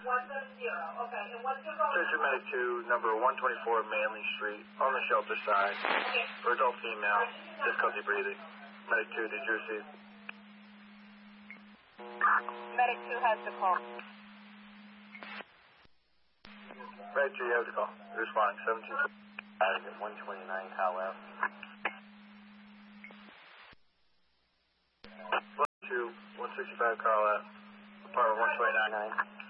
Station Medic 2, number 124 Manley Street, on the shelter side. For adult female, difficulty breathing. Medic 2, did you receive? Medic 2 has the call. Medic 2, you have the call. Responding, 17. 129 Kyle Ave. 2, 165 Carl Ave. Apartment 129.